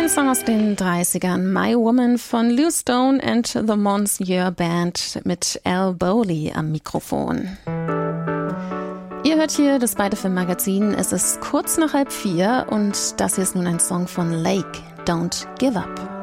Song aus den 30ern, My Woman von Lou Stone and the Monsieur Band mit Al Bowley am Mikrofon. Ihr hört hier das Beide Film-Magazin. Es ist kurz nach 3:30 und das hier ist nun ein Song von Lake, Don't Give Up.